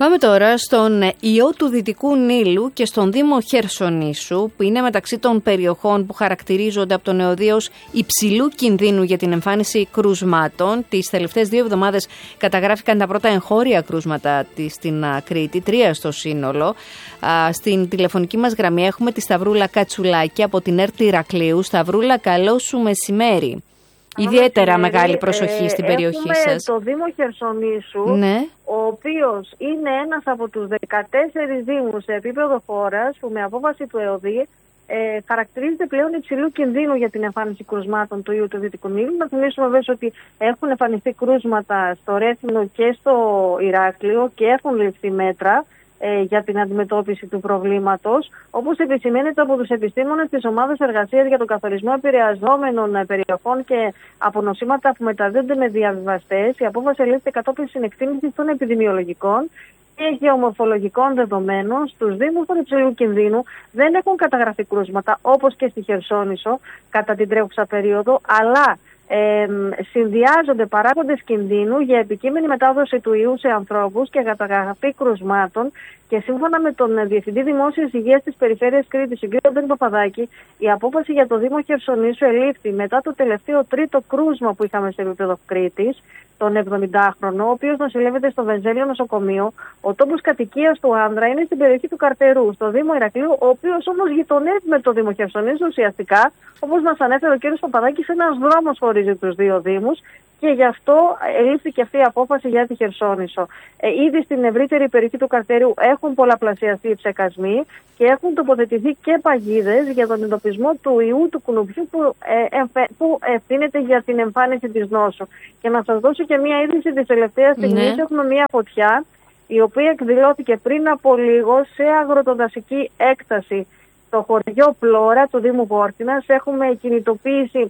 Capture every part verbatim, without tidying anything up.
Πάμε τώρα στον ιό του Δυτικού Νείλου και στον Δήμο Χερσονήσου, που είναι μεταξύ των περιοχών που χαρακτηρίζονται από το νεοδείο ως υψηλού κινδύνου για την εμφάνιση κρουσμάτων. Τις τελευταίες δύο εβδομάδες καταγράφηκαν τα πρώτα εγχώρια κρούσματα στην Κρήτη, τρία στο σύνολο. Στην τηλεφωνική μας γραμμή έχουμε τη Σταυρούλα Κατσουλάκη από την ΕΡΤ Ηρακλείου. Σταυρούλα, καλό σου μεσημέρι. Ιδιαίτερα μεγάλη προσοχή ε, στην περιοχή έχουμε σας. Το Δήμο Χερσονήσου, ναι. ο οποίος είναι ένας από τους δεκατέσσερις δήμους σε επίπεδο χώρας που με απόφαση του ΕΟΔΗ ε, χαρακτηρίζεται πλέον υψηλού κινδύνου για την εμφάνιση κρουσμάτων του ιού του Δυτικού Νείλου. Να θυμίσουμε βέβαια ότι έχουν εμφανιστεί κρούσματα στο Ρέθυμνο και στο Ηράκλειο και έχουν ληφθεί μέτρα για την αντιμετώπιση του προβλήματος, όπως επισημαίνεται από τους επιστήμονες της Ομάδας Εργασίας για τον Καθορισμό Επηρεαζόμενων Περιοχών και από νοσήματα που μεταδίδονται με διαβιβαστές. Η απόφαση ελήφθη κατόπιν συνεκτίμησης των επιδημιολογικών και γεωμορφολογικών δεδομένων. Στους δήμους των υψηλού κινδύνου δεν έχουν καταγραφεί κρούσματα, όπως και στη Χερσόνησο κατά την τρέχουσα περίοδο, αλλά Ε, συνδυάζονται παράγοντες κινδύνου για επικείμενη μετάδοση του ιού σε ανθρώπους και καταγραφή κρουσμάτων, και σύμφωνα με τον Διευθυντή Δημόσιας Υγείας της Περιφέρειας Κρήτης, τον κ. Μπεν Παπαδάκη, η απόφαση για το Δήμο Χερσονήσου ελήφθη μετά το τελευταίο τρίτο κρούσμα που είχαμε σε επίπεδο Κρήτης, τον εβδομηντάχρονο, ο οποίος νοσηλεύεται στο Βενζέλιο νοσοκομείο. Ο τόπος κατοικίας του άνδρα είναι στην περιοχή του Καρτερού, στο Δήμο Ηρακλείου, ο οποίος όμως γειτονεύει με το Δήμο Χερσονήσου ουσιαστικά, όπως μας ανέφερε ο κ. Παπαδάκης, ένας δρόμος χωρίζει τους δύο δήμους. Και γι' αυτό ελήφθηκε αυτή η απόφαση για τη Χερσόνησο. Ε, ήδη στην ευρύτερη περιοχή του Καρτερίου έχουν πολλαπλασιαστεί οι ψεκασμοί και έχουν τοποθετηθεί και παγίδες για τον εντοπισμό του ιού του κουνουπιού που, ε, ε, που ευθύνεται για την εμφάνιση της νόσου. Και να σας δώσω και μία είδηση της τελευταίας στιγμής. Ναι. Έχουμε μία φωτιά η οποία εκδηλώθηκε πριν από λίγο σε αγροτοδασική έκταση στο χωριό Πλώρα του Δήμου Βόρτινας. Έχουμε κινητοποίηση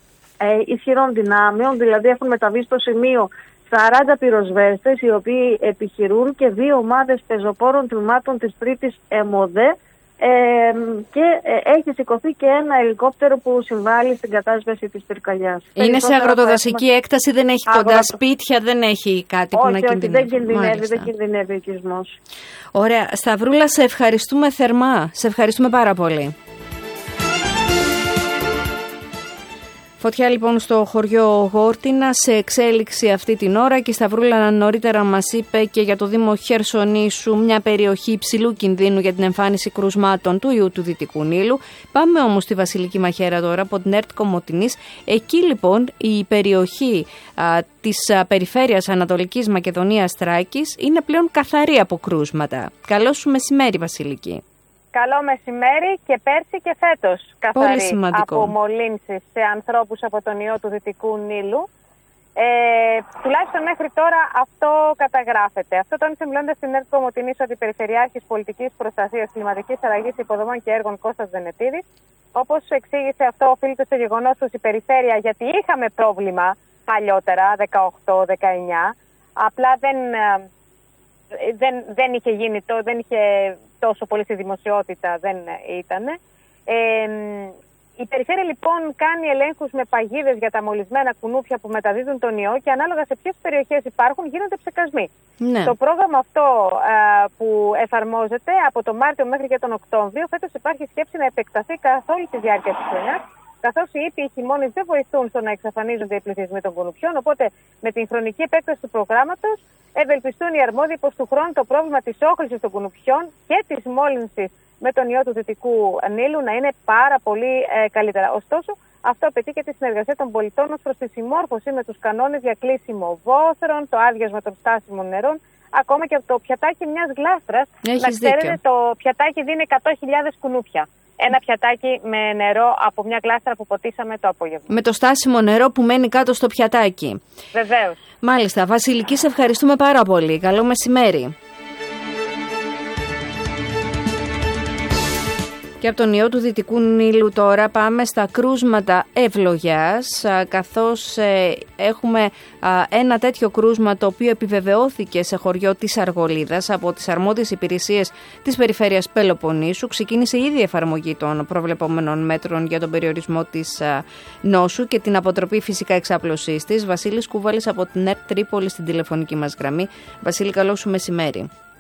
Ε, ισχυρών δυνάμεων, δηλαδή έχουν μεταβεί στο σημείο σαράντα πυροσβέστες, οι οποίοι επιχειρούν, και δύο ομάδες πεζοπόρων τμήματων της τρίτης ΕΜΟΔΕ, ε, και ε, έχει σηκωθεί και ένα ελικόπτερο που συμβάλλει στην κατάσβεση της πυρκαγιάς. Είναι σε αγροτοδασική έχουμε... έκταση, δεν έχει Αγροτο... κοντά σπίτια, δεν έχει κάτι όχι, που να όχι, κινδυνεύει. Δεν κινδυνεύει, δεν κινδυνεύει ο οικισμός. Ωραία. Σταυρούλα, σε ευχαριστούμε θερμά. Σε ευχαριστούμε πάρα πολύ. Φωτιά λοιπόν στο χωριό Γόρτινα, σε εξέλιξη αυτή την ώρα, και η Σταυρούλα νωρίτερα μας είπε και για το Δήμο Χερσονήσου, μια περιοχή υψηλού κινδύνου για την εμφάνιση κρουσμάτων του ιού του Δυτικού Νείλου. Πάμε όμως στη Βασιλική Μαχαίρα τώρα από την ΕΡΤ Κομοτηνής. Εκεί λοιπόν η περιοχή α, της α, περιφέρειας Ανατολικής Μακεδονίας Θράκης είναι πλέον καθαρή από κρούσματα. Καλό σου μεσημέρι, Βασιλική. Καλό μεσημέρι, και πέρσι και φέτος καθαρή από μολύνσεις σε ανθρώπους από τον ιό του Δυτικού Νείλου. Ε, τουλάχιστον μέχρι τώρα αυτό καταγράφεται. Αυτό τόνισε μιλώντας στην ΕΡΤ Κομοτηνής ότι η Περιφερειάρχης Πολιτικής Προστασίας Κλιματικής Αλλαγής Υποδομών και Έργων Κώστας Βενετίδης, όπως εξήγησε, αυτό οφείλεται στο γεγονός ότι η περιφέρεια, γιατί είχαμε πρόβλημα παλιότερα, δεκαοκτώ δεκαεννιά, απλά δεν... Δεν, δεν είχε γίνει το, δεν είχε τόσο πολύ στη δημοσιότητα, δεν ήταν. Ε, η περιφέρεια λοιπόν κάνει ελέγχους με παγίδες για τα μολυσμένα κουνούπια που μεταδίδουν τον ιό, και ανάλογα σε ποιες περιοχές υπάρχουν γίνονται ψεκασμοί. Ναι. Το πρόγραμμα αυτό α, που εφαρμόζεται από τον Μάρτιο μέχρι και τον Οκτώβριο, φέτος υπάρχει σκέψη να επεκταθεί καθ' όλη τη διάρκεια της χρονιάς, καθώς οι ήπιοι χειμώνες δεν βοηθούν στο να εξαφανίζονται οι πληθυσμοί των κουνουπιών. Οπότε με την χρονική επέκταση του προγράμματος ευελπιστούν οι αρμόδιοι πως του χρόνου το πρόβλημα της όχλησης των κουνουπιών και της μόλυνσης με τον ιό του Δυτικού Νείλου να είναι πάρα πολύ ε, καλύτερα. Ωστόσο, αυτό απαιτεί και τη συνεργασία των πολιτών ως προς τη συμμόρφωση με τους κανόνες για κλείσιμο βόθρων, το άδειασμα των στάσιμων νερών, ακόμα και από το πιατάκι μιας γλάστρας. Να ξέρετε, δίκιο. Το πιατάκι δίνει εκατό χιλιάδες κουνούπια. Ένα πιατάκι με νερό από μια γλάστρα που ποτίσαμε το απόγευμα. Με το στάσιμο νερό που μένει κάτω στο πιατάκι. Βεβαίως. Μάλιστα. Βασιλική, σε ευχαριστούμε πάρα πολύ. Καλό μεσημέρι. Και από τον ιό του Δυτικού Νείλου τώρα πάμε στα κρούσματα ευλογιάς, καθώς ε, έχουμε α, ένα τέτοιο κρούσμα το οποίο επιβεβαιώθηκε σε χωριό της Αργολίδας από τις αρμόδιες υπηρεσίες της Περιφέρειας Πελοποννήσου. Ξεκίνησε ήδη η εφαρμογή των προβλεπόμενων μέτρων για τον περιορισμό της α, νόσου και την αποτροπή φυσικά εξάπλωσής της. Βασίλης Κούβαλης από την ΕΡΤ Τρίπολη στην τηλεφωνική μας γραμμή. Βασίλη, καλό σου μεσημέρι.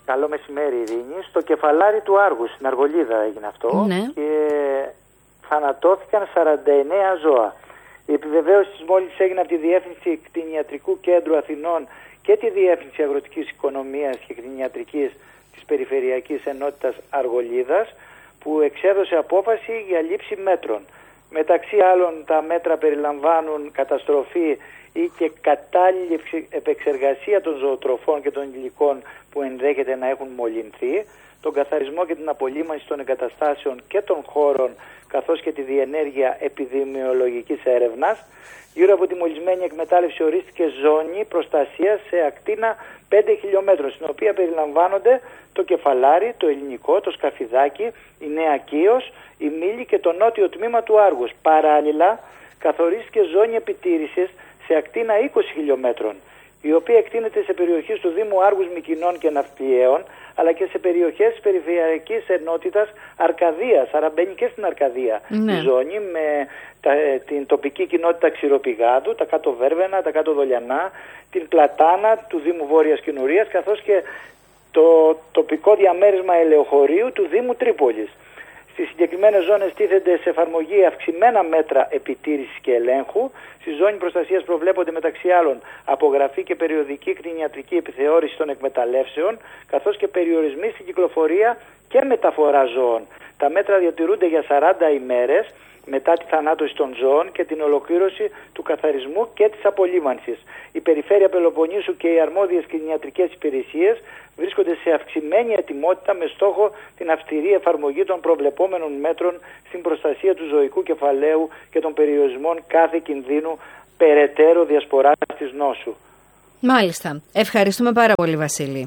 Καλό μεσημέρι, Ειρήνη. Στο κεφαλάρι του Άργου, στην Αργολίδα έγινε αυτό, ναι. και θανατώθηκαν σαράντα εννέα ζώα. Η επιβεβαίωση της μόλις έγινε από τη Διεύθυνση Κτηνιατρικού Κέντρου Αθηνών και τη Διεύθυνση Αγροτικής Οικονομίας και Κτηνιατρικής της Περιφερειακής Ενότητας Αργολίδας, που εξέδωσε απόφαση για λήψη μέτρων. Μεταξύ άλλων, τα μέτρα περιλαμβάνουν καταστροφή ή και κατάλληλη επεξεργασία των ζωοτροφών και των υλικών που ενδέχεται να έχουν μολυνθεί, τον καθαρισμό και την απολύμανση των εγκαταστάσεων και των χώρων, καθώς και τη διενέργεια επιδημιολογικής έρευνας. Γύρω από τη μολυσμένη εκμετάλλευση ορίστηκε ζώνη προστασίας σε ακτίνα πέντε χιλιόμετρων, στην οποία περιλαμβάνονται το Κεφαλάρι, το Ελληνικό, το Σκαφιδάκι, η Νέα Κύος, η Μήλη και το νότιο τμήμα του Άργους. Παράλληλα, καθορίστηκε ζώνη επιτήρησης σε ακτίνα είκοσι χιλιόμετρων, η οποία εκτείνεται σε περιοχές του Δήμου Άργους, Μυκηνών και Ναυπλιαίων, αλλά και σε περιοχές της Περιφερειακής Ενότητας Αρκαδίας, άρα μπαίνει και στην Αρκαδία ναι. η ζώνη, με τα, την τοπική κοινότητα Ξηροπηγάδου, τα κάτω Βέρβαινα, τα κάτω Δολιανά, την Πλατάνα του Δήμου Βόρειας Κινουρίας, καθώς και το τοπικό διαμέρισμα Ελεοχωρίου του Δήμου Τρίπολης. Στις συγκεκριμένες ζώνες τίθενται σε εφαρμογή αυξημένα μέτρα επιτήρησης και ελέγχου. Στη ζώνη προστασίας προβλέπονται μεταξύ άλλων απογραφή και περιοδική κτηνιατρική επιθεώρηση των εκμεταλλεύσεων, καθώς και περιορισμοί στην κυκλοφορία και μεταφορά ζώων. Τα μέτρα διατηρούνται για σαράντα ημέρες μετά τη θανάτωση των ζώων και την ολοκλήρωση του καθαρισμού και της απολύμανσης. Η Περιφέρεια Πελοποννήσου και οι αρμόδιες κτηνιατρικές υπηρεσίες βρίσκονται σε αυξημένη ετοιμότητα με στόχο την αυστηρή εφαρμογή των προβλεπόμενων μέτρων στην προστασία του ζωικού κεφαλαίου και των περιορισμών κάθε κινδύνου περαιτέρω διασποράς της νόσου. Μάλιστα. Ευχαριστούμε πάρα πολύ, Βασίλη.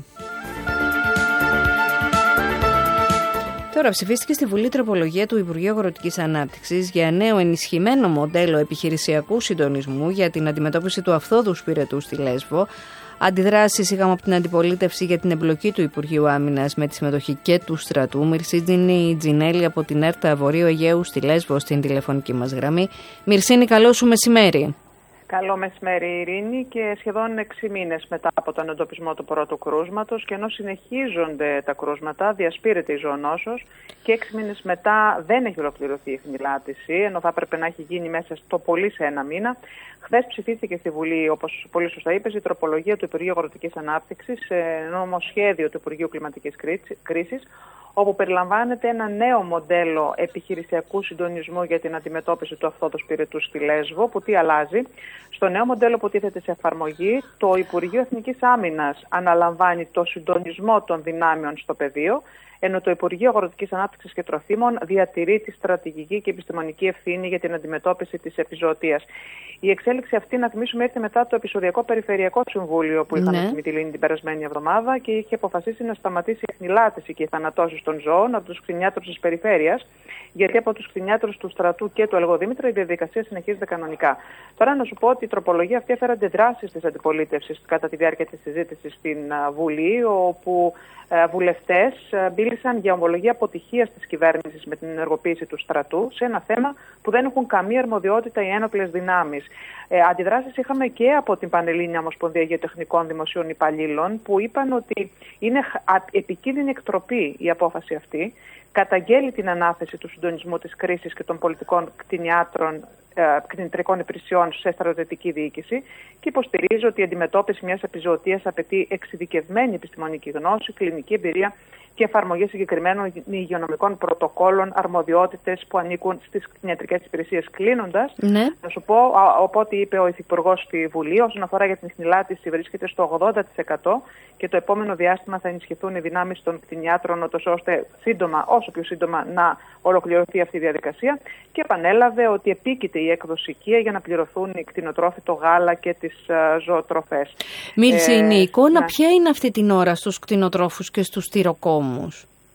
Τώρα ψηφίστηκε στη Βουλή τροπολογία του Υπουργείου Αγροτικής Ανάπτυξης για νέο ενισχυμένο μοντέλο επιχειρησιακού συντονισμού για την αντιμετώπιση του αφθόδου πυρετού στη Λέσβο. Αντιδράσεις είχαμε από την αντιπολίτευση για την εμπλοκή του Υπουργείου Άμυνας με τη συμμετοχή και του στρατού. Μυρσίνη Τζινέλη από την ΕΡΤΑ Βορείου Αιγαίου στη Λέσβο στην τηλεφωνική μας γραμμή. Μυρσίνη, καλό σου μεσημέρι. Καλό μεσημέρι, Ειρήνη, και σχεδόν έξι μήνες μετά από τον εντοπισμό του πρώτου κρούσματος, και ενώ συνεχίζονται τα κρούσματα, διασπείρεται η ζωονόσος και έξι μήνες μετά δεν έχει ολοκληρωθεί η χνηλάτιση, ενώ θα έπρεπε να έχει γίνει μέσα στο πολύ σε ένα μήνα. Χθες ψηφίστηκε στη Βουλή, όπως πολύ σωστά είπες, η τροπολογία του Υπουργείου Αγροτικής Ανάπτυξης σε νομοσχέδιο του Υπουργείου Κλιματικής Κρίσης, όπου περιλαμβάνεται ένα νέο μοντέλο επιχειρησιακού συντονισμού για την αντιμετώπιση του αφθόδους πυρετού στη Λέσβο, που τι αλλάζει. Στο νέο μοντέλο που τίθεται σε εφαρμογή, το Υπουργείο Εθνικής Άμυνας αναλαμβάνει το συντονισμό των δυνάμεων στο πεδίο, ενώ το Υπουργείο Αγροτικής Ανάπτυξης και Τροφίμων διατηρεί τη στρατηγική και επιστημονική ευθύνη για την αντιμετώπιση της επιζωοτίας. Η εξέλιξη αυτή, να θυμίσουμε, ήρθε μετά το επεισοδιακό Περιφερειακό Συμβούλιο που είχαμε ναι. στη Μυτιλήνη την περασμένη εβδομάδα και είχε αποφασίσει να σταματήσει η χνηλάτιση και οι θανατώσεις των ζώων από τους κτηνιάτρους της περιφέρειας, γιατί από τους κτηνιάτρους του στρατού και του Ελγοδήμητρα η διαδικασία συνεχίζεται κανονικά. Τώρα να σου πω ότι η τροπολογία αυτή έφερε αντιδράσεις της αντιπολίτευσης κατά τη διάρκεια της συζήτησης στην Βουλή, όπου βουλευτές μίλησαν για ομολογία αποτυχίας της κυβέρνησης με την ενεργοποίηση του στρατού σε ένα θέμα που δεν έχουν καμία αρμοδιότητα οι ένοπλες δυνάμεις. Ε, αντιδράσεις είχαμε και από την Πανελλήνια Ομοσπονδία Γεωτεχνικών Δημοσίων Υπαλλήλων, που είπαν ότι είναι επικίνδυνη εκτροπή η απόφαση αυτή, καταγγέλει την ανάθεση του συντονισμού της κρίσης και των πολιτικών κτηνιάτρων κτηνιατρικών υπηρεσιών σε στρατιωτική διοίκηση και υποστηρίζει ότι η αντιμετώπιση μιας επιζωοτίας απαιτεί εξειδικευμένη επιστημονική γνώση, κλινική εμπειρία και εφαρμογή συγκεκριμένων υγειονομικών πρωτοκόλων, αρμοδιότητες που ανήκουν στις κτηνιατρικές υπηρεσίες. Κλείνοντας, ναι. να σου πω, οπότε είπε ο Υφυπουργός στη Βουλή, όσον αφορά για την χνηλάτιση, βρίσκεται στο ογδόντα τοις εκατό και το επόμενο διάστημα θα ενισχυθούν οι δυνάμεις των κτηνιάτρων, ώστε σύντομα, όσο πιο σύντομα, να ολοκληρωθεί αυτή η διαδικασία. Και επανέλαβε ότι επίκειται η έκδοση οικία για να πληρωθούν οι κτηνοτρόφοι, το γάλα και τις uh, ζωοτροφές. Μίλησε ε, η εικόνα, ναι. Ποια είναι αυτή την ώρα στους κτηνοτρόφους και στους τυροκόμους?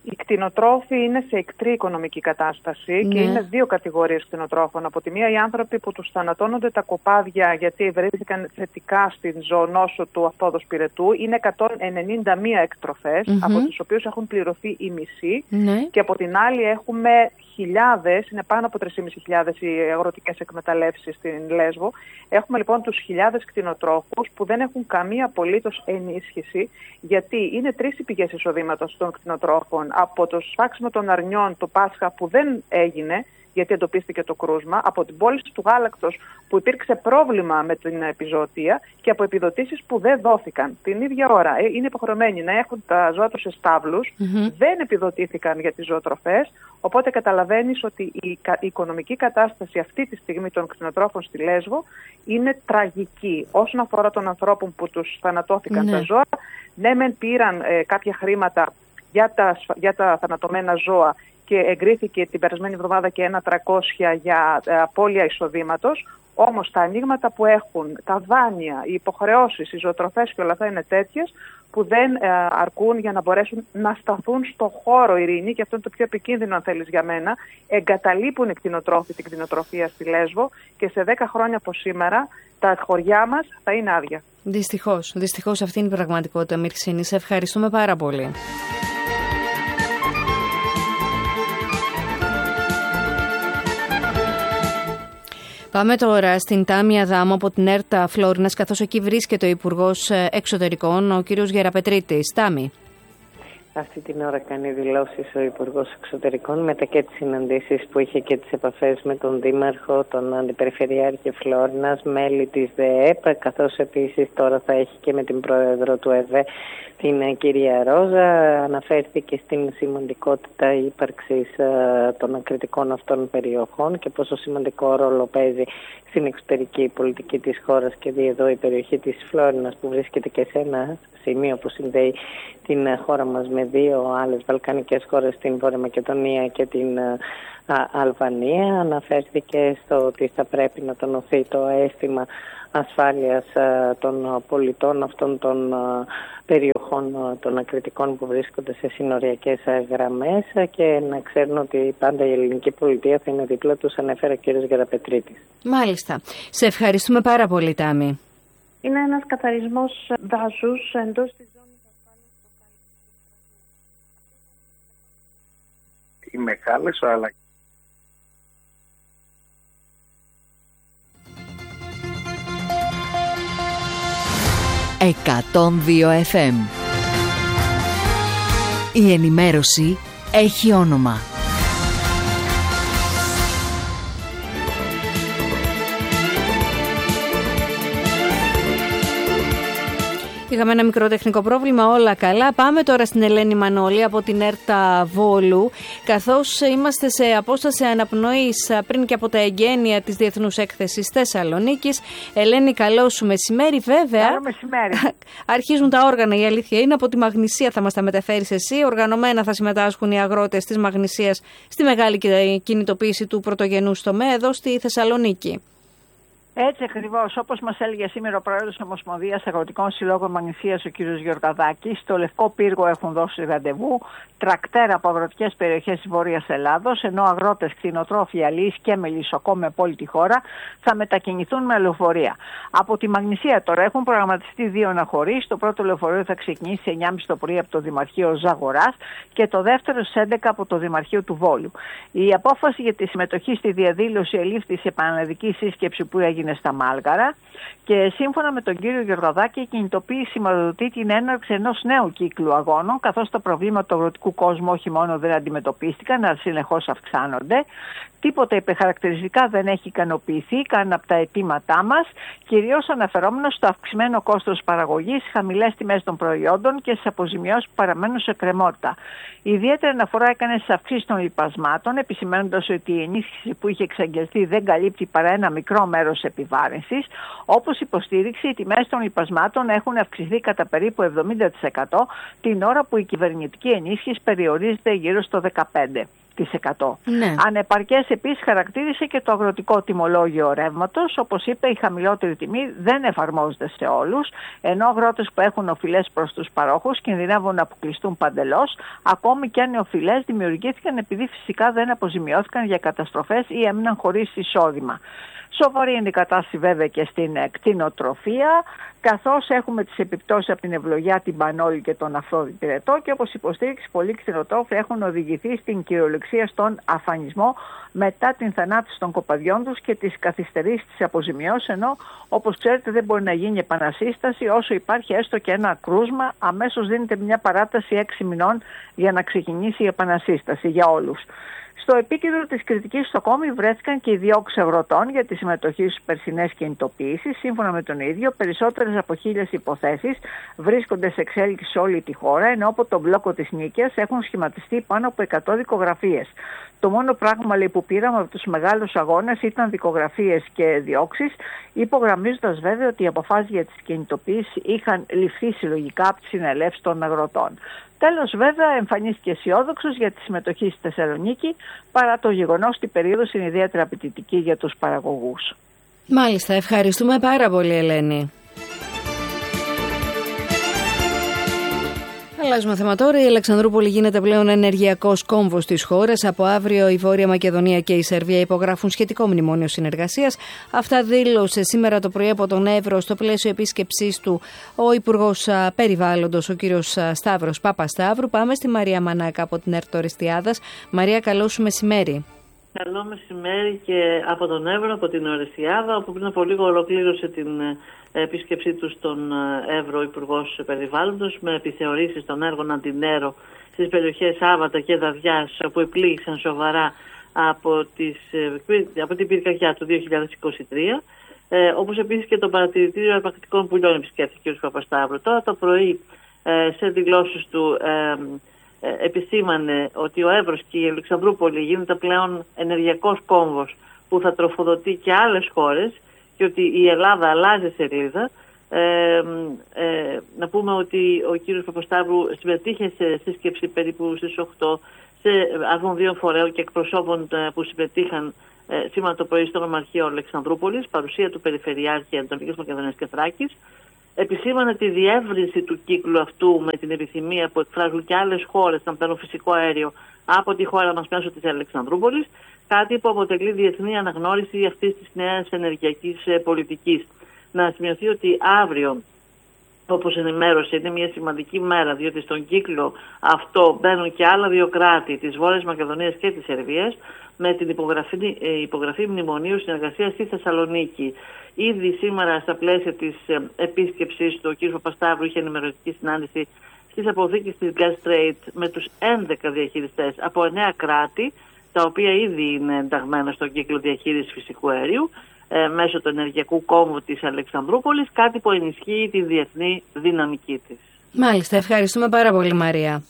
Οι κτηνοτρόφοι είναι σε εκτρή οικονομική κατάσταση, ναι, και είναι δύο κατηγορίες κτηνοτρόφων. Από τη μία οι άνθρωποι που τους θανατώνονται τα κοπάδια γιατί βρέθηκαν θετικά στην ζωονόσο του αυτόδος πυρετού. Είναι εκατόν ενενήντα μία εκτροφές, mm-hmm. από τους οποίους έχουν πληρωθεί οι μισοί, ναι, και από την άλλη έχουμε χιλιάδες, είναι πάνω από τρεις χιλιάδες οι αγροτικές εκμεταλλεύσεις στην Λέσβο. Έχουμε λοιπόν τους χιλιάδες κτηνοτρόφους που δεν έχουν καμία απολύτως ενίσχυση, γιατί είναι τρεις οι πηγές εισοδήματος των κτηνοτρόφων. Από το σφάξιμο των αρνιών το Πάσχα που δεν έγινε, γιατί εντοπίστηκε το κρούσμα, από την πώληση του γάλακτος που υπήρξε πρόβλημα με την επιζωοτία και από επιδοτήσεις που δεν δόθηκαν. Την ίδια ώρα είναι υποχρεωμένοι να έχουν τα ζώα τους σε στάβλους, mm-hmm. δεν επιδοτήθηκαν για τις ζωοτροφές, οπότε καταλαβαίνεις ότι η, η οικονομική κατάσταση αυτή τη στιγμή των κτηνοτρόφων στη Λέσβο είναι τραγική. Όσον αφορά των ανθρώπων που τους θανατώθηκαν, mm-hmm. τα ζώα, ναι μεν πήραν ε, κάποια χρήματα για τα, για τα θανατωμένα ζώα και εγκρίθηκε την περασμένη εβδομάδα και ένα τριακόσια για ε, απώλεια εισοδήματος, όμως τα ανοίγματα που έχουν, τα δάνεια, οι υποχρεώσεις, οι ζωοτροφές και όλα αυτά είναι τέτοιες που δεν ε, αρκούν για να μπορέσουν να σταθούν στο χώρο, Ειρήνη, και αυτό είναι το πιο επικίνδυνο αν θέλεις για μένα. Εγκαταλείπουν οι κτηνοτρόφοι την κτηνοτροφία στη Λέσβο και σε δέκα χρόνια από σήμερα τα χωριά μας θα είναι άδεια. Δυστυχώς, δυστυχώς αυτή είναι η πραγματικότητα, Μυρξήνη. Σε ευχαριστούμε πάρα πολύ. Πάμε τώρα στην Τάμια Δάμο από την ΕΡΤΑ Φλόρινας, καθώς εκεί βρίσκεται ο Υπουργός Εξωτερικών, ο κύριος Γεραπετρίτης. Τάμι. Αυτή την ώρα κάνει δηλώσεις ο Υπουργός Εξωτερικών μετά και τις συναντήσεις που είχε και τις επαφές με τον Δήμαρχο, τον Αντιπεριφερειάρχη Φλόρινας, μέλη της ΔΕΕΠ, καθώς επίσης τώρα θα έχει και με την Πρόεδρο του ΕΒΕ, την κυρία Ρόζα. Αναφέρθηκε στην σημαντικότητα ύπαρξης των ακριτικών αυτών περιοχών και πόσο σημαντικό ρόλο παίζει στην εξωτερική πολιτική της χώρας, και δει εδώ η περιοχή της Φλόρινας που βρίσκεται και σε ένα σημείο που συνδέει την χώρα μας με δύο άλλες βαλκανικές χώρες, την Βόρεια Μακεδονία και την α, Αλβανία. Αναφέρθηκε στο ότι θα πρέπει να τονωθεί το αίσθημα ασφάλειας α, των πολιτών αυτών των α, περιοχών α, των ακριτικών που βρίσκονται σε συνοριακές γραμμές, και να ξέρουν ότι πάντα η ελληνική πολιτεία θα είναι δίπλα τους, ανέφερε ο κ. Γεραπετρίτης. Μάλιστα. Σε ευχαριστούμε πάρα πολύ, Τάμι. Είναι ένας καθαρισμός δάσους εντός της ζώνης ασφάλειας. Οι μεγάλες αλλά εκατόν δύο εφ εμ. Η ενημέρωση έχει όνομα. Είχαμε ένα μικρό τεχνικό πρόβλημα, όλα καλά. Πάμε τώρα στην Ελένη Μανώλη από την ΕΡΤΑ Βόλου, καθώς είμαστε σε απόσταση αναπνοής πριν και από τα εγγένεια της Διεθνούς Έκθεσης Θεσσαλονίκης. Ελένη, καλό σου μεσημέρι. Βέβαια, καλό μεσημέρι. Αρχίζουν τα όργανα, η αλήθεια είναι. Από τη Μαγνησία θα μας τα μεταφέρεις εσύ. Οργανωμένα θα συμμετάσχουν οι αγρότες της Μαγνησίας στη μεγάλη κινητοποίηση του πρωτογενούς τομέα εδώ στη Θεσσαλονίκη. Έτσι ακριβώς, όπως μας έλεγε σήμερα ο πρόεδρος της Ομοσπονδίας Αγροτικών Συλλόγων Μαγνησίας, ο κ. Γιωργαδάκης, στο Λευκό Πύργο έχουν δώσει ραντεβού τρακτέρα από αγροτικές περιοχές της Βόρειας Ελλάδος, ενώ αγρότες, κτηνοτρόφοι, αλείς και μελισσοκόμοι με όλη τη χώρα θα μετακινηθούν με λεωφορεία. Από τη Μαγνησία τώρα έχουν προγραμματιστεί δύο αναχωρήσεις. Το πρώτο λεωφορείο θα ξεκινήσει σε εννιά και μισή το πρωί από το Δημαρχείο Ζαγοράς και το δεύτερο στις έντεκα από το Δημαρχείο του Βόλου. Η απόφαση για τη συμμετοχή στη διαδήλωση ελήφθη σε επαναληπτική σύσκεψη που έγινε στα Μάλγαρα, και σύμφωνα με τον κύριο Γιωργαδάκη, η κινητοποίηση σηματοδοτεί την έναρξη ενός νέου κύκλου αγώνων, καθώς τα προβλήματα του αγροτικού κόσμου όχι μόνο δεν αντιμετωπίστηκαν, αλλά συνεχώς αυξάνονται. Τίποτα υπερχαρακτηριστικά δεν έχει ικανοποιηθεί κανένα από τα αιτήματά μας, κυρίως αναφερόμενο στο αυξημένο κόστος παραγωγής, χαμηλές τιμές των προϊόντων και στις αποζημιώσεις που παραμένουν σε κρεμότητα. Ιδιαίτερη αναφορά έκανε στις αυξήσεις των λιπασμάτων, επισημαίνοντας ότι η ενίσχυση που είχε εξαγγελθεί δεν καλύπτει παρά ένα μικρό μέρος επιβάρυνσης. Όπως υποστήριξε, οι τιμές των λιπασμάτων έχουν αυξηθεί κατά περίπου εβδομήντα τοις εκατό την ώρα που η κυβερνητική ενίσχυση περιορίζεται γύρω στο δεκαπέντε τοις εκατό. τοις εκατό. Ναι. Ανεπαρκές επίσης χαρακτήρισε και το αγροτικό τιμολόγιο ρεύματος. Όπως είπε, η χαμηλότερη τιμή δεν εφαρμόζεται σε όλους, ενώ αγρότες που έχουν οφειλές προς τους παρόχους κινδυνεύουν να αποκλειστούν παντελώς, ακόμη και αν οι οφειλές δημιουργήθηκαν επειδή φυσικά δεν αποζημιώθηκαν για καταστροφές ή έμειναν χωρίς εισόδημα. Σοβαρή είναι η κατάσταση βέβαια και στην κτηνοτροφία, καθώς έχουμε τις επιπτώσεις από την ευλογιά, την πανόλη και τον αφροδιτηρετό και όπως υποστήριξε πολλοί κτηνοτρόφοι έχουν οδηγηθεί στην κυριολεξία στον αφανισμό μετά την θανάτωση των κοπαδιών τους και τις καθυστερήσεις της αποζημιώσεως, ενώ όπως ξέρετε δεν μπορεί να γίνει επανασύσταση όσο υπάρχει έστω και ένα κρούσμα, αμέσως δίνεται μια παράταση έξι μηνών για να ξεκινήσει η επανασύσταση για όλους. Στο επίκεντρο της κριτικής στο κόμι βρέθηκαν και οι διώξεις αγροτών για τη συμμετοχή στις περσινές κινητοποιήσεις. Σύμφωνα με τον ίδιο, περισσότερες από χίλιες υποθέσεις βρίσκονται σε εξέλιξη σε όλη τη χώρα, ενώ από τον μπλόκο της Νίκαιας έχουν σχηματιστεί πάνω από εκατό δικογραφίες. Το μόνο πράγμα λέει, που πήραμε από τους μεγάλους αγώνες ήταν δικογραφίες και διώξεις, υπογραμμίζοντας βέβαια ότι οι αποφάσεις για τις κινητοποιήσεις είχαν ληφθεί συλλογικά από τις συνελεύσεις των αγροτών. Τέλος, βέβαια, εμφανίστηκε αισιόδοξος για τη συμμετοχή στη Θεσσαλονίκη, παρά το γεγονός ότι η περίοδος είναι ιδιαίτερα απαιτητική για τους παραγωγούς. Μάλιστα, ευχαριστούμε πάρα πολύ, Ελένη. Αλλάζουμε θέμα τώρα. Η Αλεξανδρούπολη γίνεται πλέον ενεργειακός κόμβος της χώρας. Από αύριο η Βόρεια Μακεδονία και η Σερβία υπογράφουν σχετικό μνημόνιο συνεργασίας. Αυτά δήλωσε σήμερα το πρωί από τον Εύρο στο πλαίσιο επίσκεψής του ο Υπουργός Περιβάλλοντος, ο κύριος Σταύρος Παπασταύρου. Πάμε στη Μαρία Μανάκα από την ΕΡΤ Ορεστιάδας. Μαρία, καλό σου μεσημέρι. Καλό μεσημέρι και από τον Εύρο, από την Ορεστιάδα, όπου πριν από λίγο ολοκλήρωσε την επίσκεψή του στον Εύρο Υπουργός Περιβάλλοντος με επιθεωρήσεις των έργων Αντινέρο στις περιοχές Άβατα και Δαβιάς, που επλήγησαν σοβαρά από, τις, από την πυρκαγιά του δύο χιλιάδες είκοσι τρία, ε, όπως επίσης και το παρατηρητήριο αρπακτικών πουλιών επισκέφθηκε ο κ. Παπασταύρου. Τώρα το πρωί ε, σε δηλώσεις του ε, ε, επισήμανε ότι ο Εύρος και η Αλεξανδρούπολη γίνεται πλέον ενεργειακός κόμβος που θα τροφοδοτεί και άλλες χώρες και ότι η Ελλάδα αλλάζει σελίδα. Ε, ε, να πούμε ότι ο κύριος Παπασταύρου συμμετείχε σε σύσκεψη περίπου στις οκτώ σε αρμοδίων φορέων και εκπροσώπων που συμμετείχαν ε, σήμερα το πρωί στο Νομαρχείο Αλεξανδρούπολης, παρουσία του Περιφερειάρχη Ανατολικής Μακεδονίας και Θράκης. Επισήμανε τη διεύρυνση του κύκλου αυτού με την επιθυμία που εκφράζουν και άλλες χώρες να παίρνουν φυσικό αέριο από τη χώρα μας μέσω της Αλεξανδρούπολης, κάτι που αποτελεί διεθνή αναγνώριση αυτής της νέας ενεργειακής πολιτικής. Να σημειωθεί ότι αύριο, όπως ενημέρωσε, είναι μια σημαντική μέρα, διότι στον κύκλο αυτό μπαίνουν και άλλα δύο κράτη, της Βόρειας Μακεδονίας και της Σερβίας, με την υπογραφή, υπογραφή μνημονίου συνεργασίας στη Θεσσαλονίκη. Ήδη σήμερα, στα πλαίσια της επίσκεψης του, ο κ. Παπασταύρου είχε ενημερωτική συνάντηση στις αποθήκες της Gas Trade με τους έντεκα διαχειριστές από εννέα κράτη, τα οποία ήδη είναι ενταγμένα στον κύκλο διαχείρισης φυσικού αερίου ε, μέσω του ενεργειακού κόμβου της Αλεξανδρούπολης, κάτι που ενισχύει τη διεθνή δυναμική της. Μάλιστα, ευχαριστούμε πάρα πολύ, Μαρία.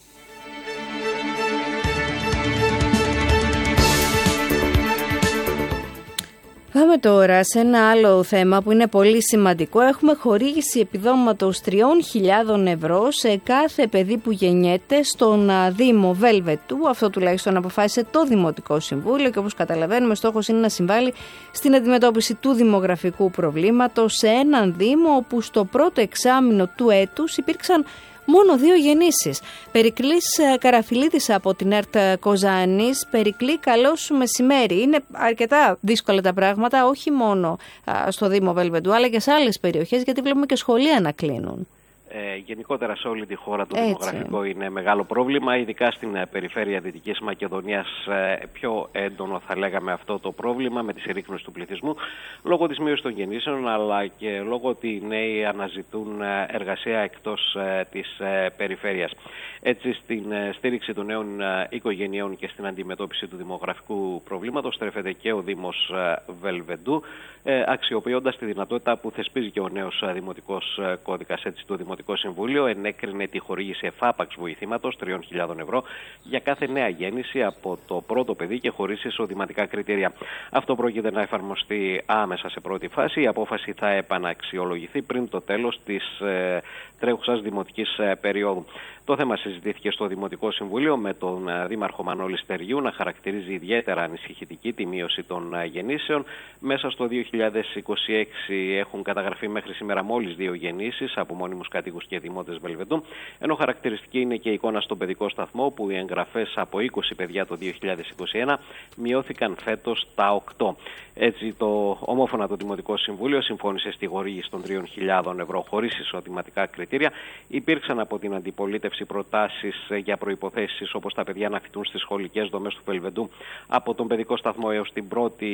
Πάμε τώρα σε ένα άλλο θέμα που είναι πολύ σημαντικό. Έχουμε χορήγηση επιδόματος τριών χιλιάδων ευρώ σε κάθε παιδί που γεννιέται στον Δήμο Βέλβετου. Αυτό τουλάχιστον αποφάσισε το Δημοτικό Συμβούλιο και όπως καταλαβαίνουμε στόχος είναι να συμβάλλει στην αντιμετώπιση του δημογραφικού προβλήματος σε έναν Δήμο όπου στο πρώτο εξάμηνο του έτους υπήρξαν μόνο δύο γεννήσεις. Περικλής Καραφιλίδης από την ΕΡΤ Κοζάνης. Περικλή, καλό σου μεσημέρι. Είναι αρκετά δύσκολα τα πράγματα, όχι μόνο στο Δήμο Βέλβεντου, αλλά και σε άλλες περιοχές, γιατί βλέπουμε και σχολεία να κλείνουν. Ε, γενικότερα σε όλη τη χώρα το Έτσι. δημογραφικό είναι μεγάλο πρόβλημα, ειδικά στην ε, περιφέρεια Δυτικής Μακεδονίας ε, πιο έντονο θα λέγαμε αυτό το πρόβλημα με τη συρρίκνωση του πληθυσμού λόγω της μείωσης των γεννήσεων, αλλά και λόγω ότι οι νέοι αναζητούν ε, εργασία εκτός ε, της ε, περιφέρειας. Έτσι, στην ε, στήριξη των νέων ε, οικογενειών και στην αντιμετώπιση του δημογραφικού προβλήματος στρέφεται και ο Δήμος ε, Βελβεντού, ε, αξιοποιώντας τη δυνατότητα που θεσπίζει και ο νέος ε, δημοτικός ε, κώδικας. Έτσι, το Δημοτικό Δημοτικό Συμβούλιο ενέκρινε τη χορήγηση εφάπαξ βοηθήματος τριών χιλιάδων ευρώ για κάθε νέα γέννηση από το πρώτο παιδί και χωρίς εισοδηματικά κριτήρια. Αυτό πρόκειται να εφαρμοστεί άμεσα σε πρώτη φάση. Η απόφαση θα επαναξιολογηθεί πριν το τέλος της ε, τρέχουσας δημοτικής ε, περίοδου. Το θέμα συζητήθηκε στο Δημοτικό Συμβούλιο με τον Δήμαρχο Μανώλη Στεριού να χαρακτηρίζει ιδιαίτερα ανησυχητική τη μείωση των γεννήσεων. Μέσα στο δύο χιλιάδες είκοσι έξι έχουν καταγραφεί μέχρι σήμερα μόλις δύο γεννήσεις από μόνιμους κατοίκους και δημότες Βελβεντού, ενώ χαρακτηριστική είναι και η εικόνα στον παιδικό σταθμό που οι εγγραφές από είκοσι παιδιά το δύο χιλιάδες είκοσι ένα μειώθηκαν φέτος τα οκτώ. Έτσι, το ομόφωνα το Δημοτικό Συμβούλιο συμφώνησε στη χορήγηση των τριών χιλιάδων ευρώ χωρίς εισοδηματικά κριτήρια. Υπήρξαν από την αντιπολίτευση προτάσεις για προϋποθέσεις όπως τα παιδιά να φοιτούν στις σχολικές δομές του Βελβεντού από τον παιδικό σταθμό έως την πρώτη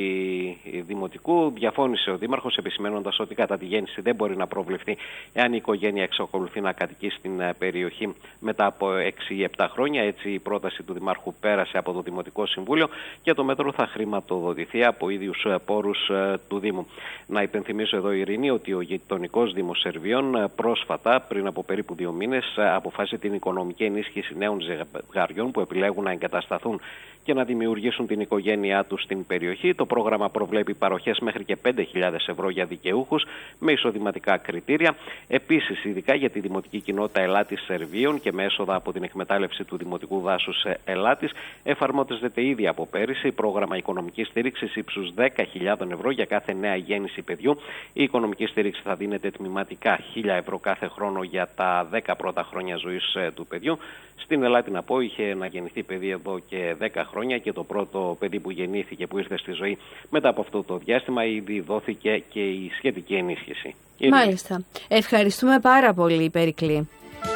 δημοτικού. Διαφώνησε ο Δήμαρχος επισημένοντας ότι κατά τη γέννηση δεν μπορεί να προβλεφθεί εάν η οικογένεια εξακολουθεί να κατοικεί στην περιοχή μετά από έξι ή επτά χρόνια. Έτσι, η πρόταση του Δημάρχου πέρασε από το Δημοτικό Συμβούλιο και το μέτρο θα χρηματοδοτηθεί από ίδιους πόρους του Δήμου. Να υπενθυμίσω εδώ, Ειρήνη, ότι ο γειτονικός Δήμος Σερβίων πρόσφατα, πριν από περίπου δύο μήνες, αποφάσισε την οικονομική ενίσχυση νέων ζευγαριών που επιλέγουν να εγκατασταθούν και να δημιουργήσουν την οικογένειά τους στην περιοχή. Το πρόγραμμα προβλέπει παροχές μέχρι και πέντε χιλιάδες ευρώ για δικαιούχους με εισοδηματικά κριτήρια. Επίσης, ειδικά για τη δημοτική κοινότητα Ελάτης Σερβίων και με έσοδα από την εκμετάλλευση του δημοτικού δάσους Ελάτης, εφαρμόζεται ήδη από πέρυσι πρόγραμμα οικονομικής στήριξης ύψους δέκα χιλιάδες ευρώ για κάθε νέα γέννηση παιδιού. Η οικονομική στήριξη θα δίνεται τμηματικά χίλια ευρώ κάθε χρόνο για τα δέκα πρώτα χρόνια ζωής του παιδιού. Στην Ελλάδα, να πω, είχε να γεννηθεί παιδί εδώ και δέκα χρόνια και το πρώτο παιδί που γεννήθηκε, που ήρθε στη ζωή μετά από αυτό το διάστημα, ήδη δόθηκε και η σχετική ενίσχυση. Μάλιστα. Ευχαριστούμε πάρα πολύ, Περικλή.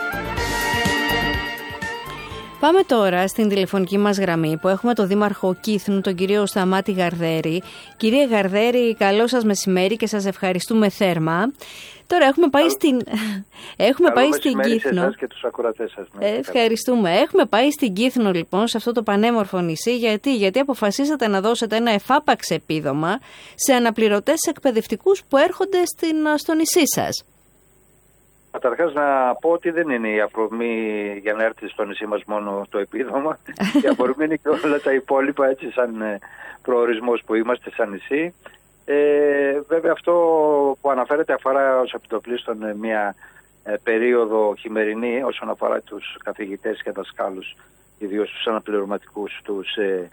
Πάμε τώρα στην τηλεφωνική μας γραμμή που έχουμε τον Δήμαρχο Κύθνου, τον κύριο Σταμάτη Γαρδέρη. Κύριε Γαρδέρη, καλό σας μεσημέρι και σας ευχαριστούμε θέρμα. Τώρα έχουμε πάει Καλ... στην, έχουμε Καλό πάει στην Κύθνο. Σε εσάς και τους ακροατές σας. Ναι, ευχαριστούμε. Καλά. Έχουμε πάει στην Κύθνο λοιπόν, σε αυτό το πανέμορφο νησί. Γιατί, Γιατί αποφασίσατε να δώσετε ένα εφάπαξ επίδομα σε αναπληρωτές εκπαιδευτικούς που έρχονται στην, στο νησί σας. Καταρχάς να πω ότι δεν είναι η αφορμή για να έρθει στο νησί μας μόνο το επίδομα. Η αφορμή είναι και όλα τα υπόλοιπα, έτσι σαν προορισμός που είμαστε σαν νησί. Ε, βέβαια αυτό που αναφέρεται αφορά ως επιτοπλίστων μια ε, περίοδο χειμερινή όσον αφορά τους καθηγητές και δασκάλους, ιδίως τους αναπληρωματικούς, τους, ε,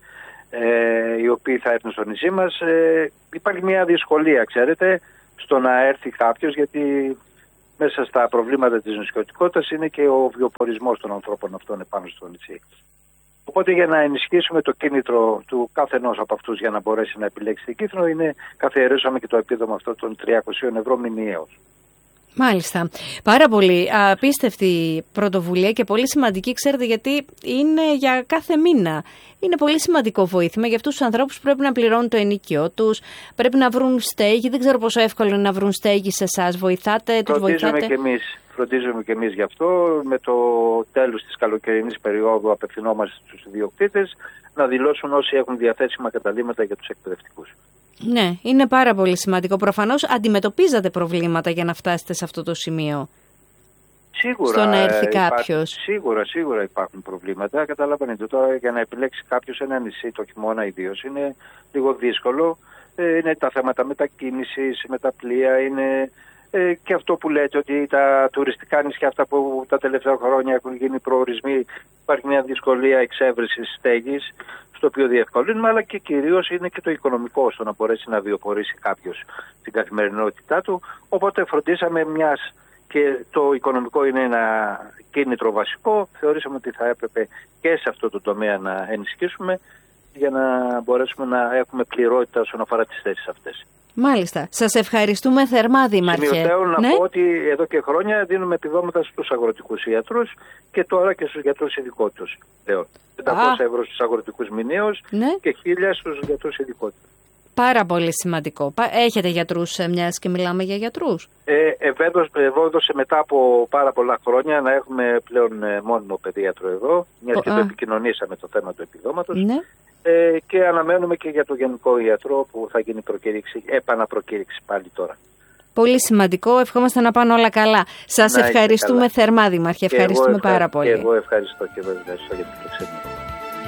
ε, οι οποίοι θα έρθουν στο νησί μας. Ε, υπάρχει μια δυσκολία, ξέρετε, στο να έρθει κάποιος, γιατί μέσα στα προβλήματα της νησιωτικότητας είναι και ο βιοπορισμός των ανθρώπων αυτών επάνω στο νησί. Οπότε για να ενισχύσουμε το κίνητρο του καθενός από αυτούς για να μπορέσει να επιλέξει την Κύθνο, είναι καθιερώσαμε και το επίδομα αυτό των τριακόσια ευρώ μηνιαίως. Μάλιστα. Πάρα πολύ απίστευτη πρωτοβουλία και πολύ σημαντική, ξέρετε, γιατί είναι για κάθε μήνα. Είναι πολύ σημαντικό βοήθημα για αυτούς τους ανθρώπους που πρέπει να πληρώνουν το ενοίκιο τους, πρέπει να βρουν στέγη. Δεν ξέρω πόσο εύκολο είναι να βρουν στέγη σε εσάς. Βοηθάτε, τους βοηθάτε. Και εμείς, φροντίζουμε και εμείς γι' αυτό. Με το τέλος της καλοκαιρινής περίοδου απευθυνόμαστε στους ιδιοκτήτες να δηλώσουν όσοι έχουν διαθέσιμα καταλύματα για τους εκπαιδευτικούς. Ναι, είναι πάρα πολύ σημαντικό. Προφανώς αντιμετωπίζατε προβλήματα για να φτάσετε σε αυτό το σημείο. Σίγουρα, στο να έρθει κάποιος. Σίγουρα, σίγουρα υπάρχουν προβλήματα. Καταλαβαίνετε τώρα, για να επιλέξει κάποιος ένα νησί το χειμώνα ιδίως είναι λίγο δύσκολο. Ε, είναι τα θέματα μετακίνησης, με τα πλοία, είναι ε, και αυτό που λέτε ότι τα τουριστικά νησιά αυτά που τα τελευταία χρόνια έχουν γίνει προορισμοί, υπάρχει μια δυσκολία εξέβρισης στέγης, στο οποίο διευκολύνουμε, αλλά και κυρίως είναι και το οικονομικό, στο να μπορέσει να βιοπορήσει κάποιος την καθημερινότητά του. Οπότε φροντίσαμε, μιας και το οικονομικό είναι ένα κίνητρο βασικό, θεωρήσαμε ότι θα έπρεπε και σε αυτό το τομέα να ενισχύσουμε για να μπορέσουμε να έχουμε πληρότητα όσον αφορά τις θέσεις αυτές. Μάλιστα. Σας ευχαριστούμε θερμά, Δήμαρχε. Σημειωτέω να ναι? πω ότι εδώ και χρόνια δίνουμε επιδόματα στους αγροτικούς ιατρούς και τώρα και στους γιατρούς ειδικότητες. πεντακόσια ευρώ στους αγροτικούς μηνίως ναι? και χίλια στους γιατρούς ειδικότητες. Πάρα πολύ σημαντικό. Έχετε γιατρούς, μιας και μιλάμε για γιατρούς. Ε, ευέδωσε μετά από πάρα πολλά χρόνια να έχουμε πλέον μόνιμο παιδίατρο εδώ, μιας και το επικοινωνήσαμε το θέμα του επιδόματος. Ναι. Ε, και αναμένουμε και για το γενικό ιατρό που θα γίνει προκήρυξη, επαναπροκήρυξη πάλι τώρα. Πολύ σημαντικό. Ευχόμαστε να πάνε όλα καλά. Σας ευχαριστούμε καλά. θερμά, Δήμαρχε. Ευχαριστούμε πάρα πολύ. Και εγώ ευχαριστώ και εγώ ευχαριστώ για την προξενία.